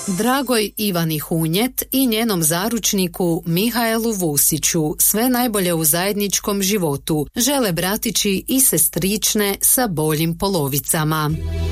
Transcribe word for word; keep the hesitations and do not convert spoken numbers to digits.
Dragoj Ivani Hunjet i njenom zaručniku Mihaelu Vusiću sve najbolje u zajedničkom životu žele bratići i sestrične sa boljim polovicama.